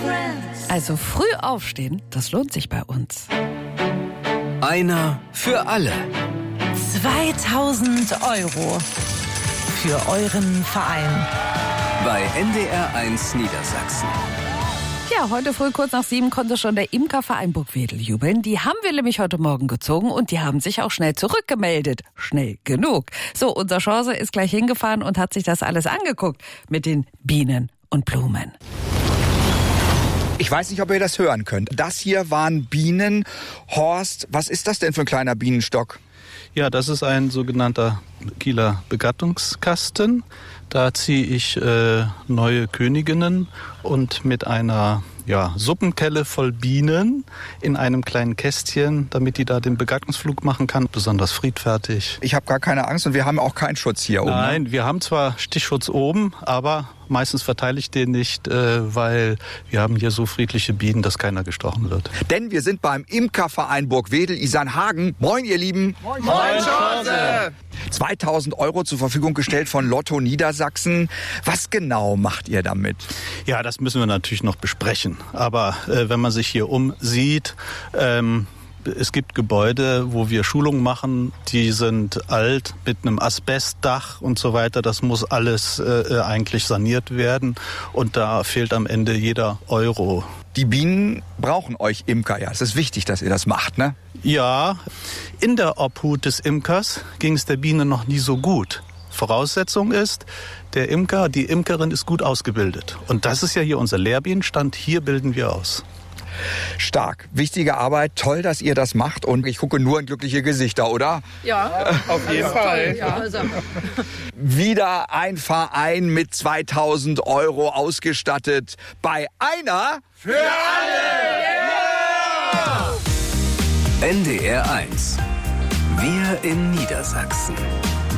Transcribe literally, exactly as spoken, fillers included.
Also früh aufstehen, das lohnt sich bei uns. Einer für alle. zweitausend Euro für euren Verein. Bei N D R eins Niedersachsen. Ja, heute früh kurz nach sieben konnte schon der Imkerverein Burgwedel jubeln. Die haben wir nämlich heute Morgen gezogen und die haben sich auch schnell zurückgemeldet. Schnell genug. So, unser Chance ist gleich hingefahren und hat sich das alles angeguckt mit den Bienen und Blumen. Ich weiß nicht, ob ihr das hören könnt. Das hier waren Bienen. Horst, was ist das denn für ein kleiner Bienenstock? Ja, das ist ein sogenannter Kieler Begattungskasten. Da ziehe ich äh, neue Königinnen und mit einer ja, Suppenkelle voll Bienen in einem kleinen Kästchen, damit die da den Begattungsflug machen kann. Besonders friedfertig. Ich habe gar keine Angst und wir haben auch keinen Schutz hier oben. Nein, ne? wir haben zwar Stichschutz oben, aber meistens verteile ich den nicht, äh, weil wir haben hier so friedliche Bienen, dass keiner gestochen wird. Denn wir sind beim Imkerverein Burgwedel Isernhagen. Moin, ihr Lieben. Moin, Moin Chance. zweitausend Euro zur Verfügung gestellt von Lotto Niedersachsen. Was genau macht ihr damit? Ja, das müssen wir natürlich noch besprechen. Aber äh, wenn man sich hier umsieht, ähm, es gibt Gebäude, wo wir Schulungen machen, die sind alt mit einem Asbestdach und so weiter. Das muss alles äh, eigentlich saniert werden und da fehlt am Ende jeder Euro. Die Bienen brauchen euch Imker, ja. Es ist wichtig, dass ihr das macht, ne? Ja, in der Obhut des Imkers ging es der Biene noch nie so gut. Voraussetzung ist, der Imker, die Imkerin ist gut ausgebildet. Und das ist ja hier unser Lehrbienenstand, hier bilden wir aus. Stark, wichtige Arbeit, toll, dass ihr das macht und ich gucke nur in glückliche Gesichter, oder? Ja, auf jeden Fall. Toll, ja. Also. Wieder ein Verein mit zweitausend Euro ausgestattet bei einer für alle! Yeah! N D R eins. Wir in Niedersachsen.